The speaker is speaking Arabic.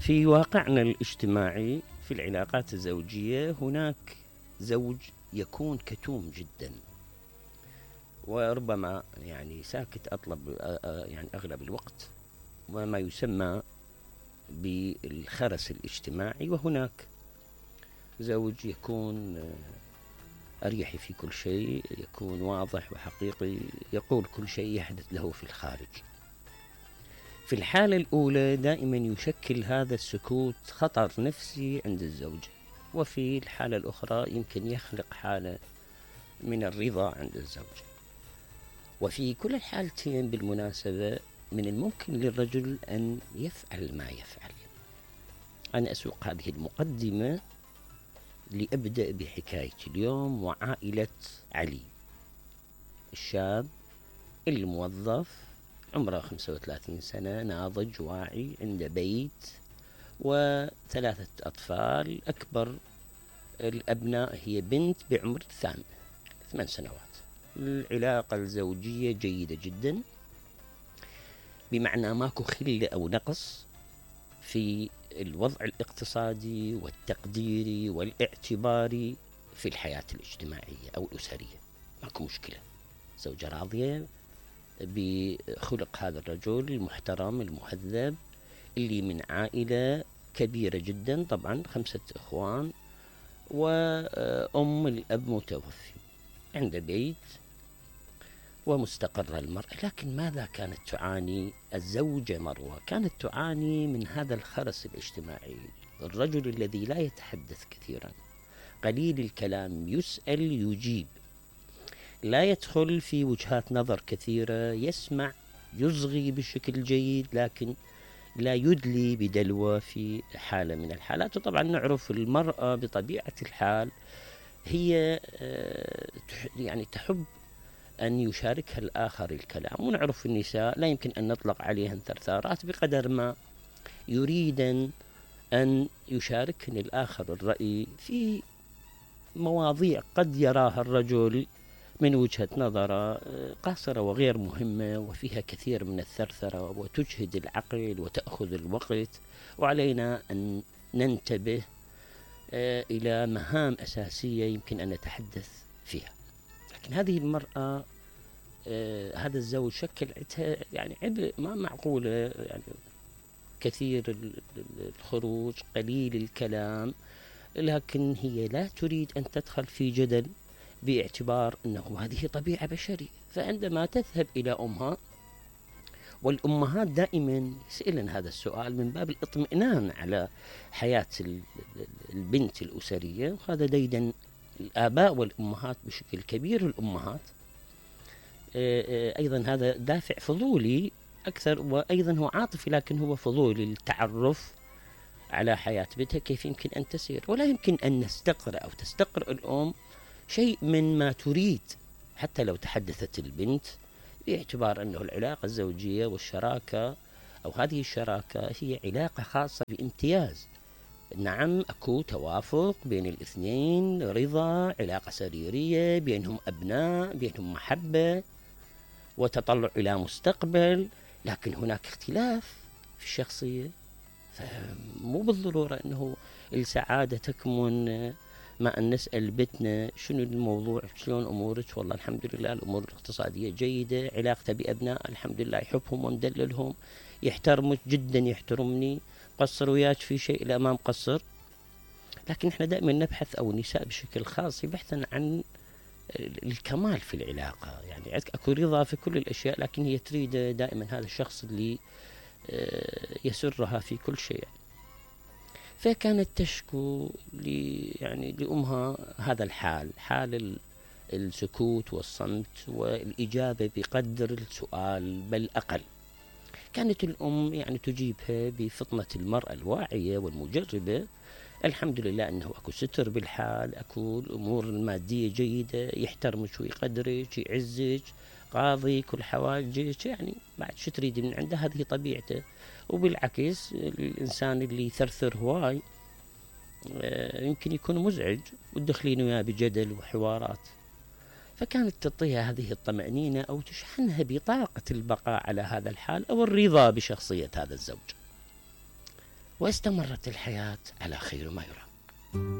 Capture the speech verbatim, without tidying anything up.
في واقعنا الاجتماعي في العلاقات الزوجية هناك زوج يكون كتوم جدا، وربما يعني ساكت أطلب يعني أغلب الوقت، وما يسمى بالخرس الاجتماعي. وهناك زوج يكون أريحي في كل شيء، يكون واضح وحقيقي، يقول كل شيء يحدث له في الخارج. في الحالة الأولى دائما يشكل هذا السكوت خطر نفسي عند الزوجة، وفي الحالة الأخرى يمكن يخلق حالة من الرضا عند الزوجة. وفي كل الحالتين بالمناسبة من الممكن للرجل أن يفعل ما يفعل. أنا أسوق هذه المقدمة لأبدأ بحكاية اليوم وعائلة علي، الشاب الموظف عمره خمسة وثلاثين سنة، ناضج واعي، عنده بيت وثلاثة أطفال. أكبر الأبناء هي بنت بعمر ثامن ثمان سنوات. العلاقة الزوجية جيدة جدا، بمعنى ماكو خلة أو نقص في الوضع الاقتصادي والتقديري والاعتباري في الحياة الاجتماعية أو الأسرية، ماكو مشكلة. زوجة راضية بخلق هذا الرجل المحترم المهذب اللي من عائلة كبيرة جدا، طبعا خمسة إخوان وأم الأب متوفي، عنده بيت ومستقرة المرأة. لكن ماذا كانت تعاني الزوجة مروة؟ كانت تعاني من هذا الخرس الاجتماعي، الرجل الذي لا يتحدث كثيرا، قليل الكلام، يسأل يجيب، لا يدخل في وجهات نظر كثيرة، يسمع يصغي بشكل جيد لكن لا يدلي بدلوة في حالة من الحالات. وطبعا نعرف المرأة بطبيعة الحال هي يعني تحب أن يشاركها الآخر الكلام، ونعرف النساء لا يمكن أن نطلق عليهن ثرثارات بقدر ما يريدن أن يشاركن الآخر الرأي في مواضيع قد يراها الرجل من وجهة نظر قاصرة وغير مهمة وفيها كثير من الثرثرة وتجهد العقل وتأخذ الوقت، وعلينا أن ننتبه إلى مهام أساسية يمكن أن نتحدث فيها. لكن هذه المرأة هذا الزوج شكل يعني عبء ما معقولة، يعني كثير الخروج، قليل الكلام، لكن هي لا تريد أن تدخل في جدل باعتبار أنه هذه طبيعة بشرية. فعندما تذهب إلى أمها، والأمهات دائما يسألن هذا السؤال من باب الاطمئنان على حياة البنت الأسرية، وهذا ديدا الآباء والأمهات بشكل كبير. الأمهات أيضا هذا دافع فضولي أكثر، وأيضا هو عاطفي لكن هو فضولي للتعرف على حياة بنتها كيف يمكن أن تسير. ولا يمكن أن نستقرأ أو تستقرأ الأم شيء من ما تريد حتى لو تحدثت البنت، باعتبار أنه العلاقة الزوجية والشراكة أو هذه الشراكة هي علاقة خاصة بامتياز. نعم أكو توافق بين الاثنين، رضا، علاقة سريرية، بينهم أبناء، بينهم محبة وتطلع إلى مستقبل، لكن هناك اختلاف في الشخصية. فمو بالضرورة أنه السعادة تكمن ما أن نسأل بتنا شنو الموضوع، شلون أمورك، والله الحمد لله الأمور الاقتصادية جيدة، علاقته بأبناء الحمد لله يحبهم ومدللهم، يحترمك جدا يحترمني، قصر وياك في شيء لا ما مقصر. لكن احنا دائما نبحث أو النساء بشكل خاص بحثا عن الكمال في العلاقة، يعني أكو رضا في كل الأشياء لكن هي تريد دائما هذا الشخص اللي يسرها في كل شيء. فكانت تشكو لي يعني لأمها هذا الحال، حال السكوت والصمت والإجابة بقدر السؤال بل أقل. كانت الأم يعني تجيبها بفطنة المرأة الواعية والمجربة، الحمد لله أنه أكو ستر بالحال، أكو الأمور المادية جيدة، يحترمك ويقدرك يعزك، قاضي كل حواجك، يعني بعد شو تريد من عنده، هذه طبيعته. وبالعكس الإنسان اللي يثرثر هواي يمكن يكون مزعج وتدخلين وياه بجدل وحوارات. فكانت تعطيها هذه الطمأنينة أو تشحنها بطاقة البقاء على هذا الحال أو الرضا بشخصية هذا الزوج. واستمرت الحياة على خير ما يرام.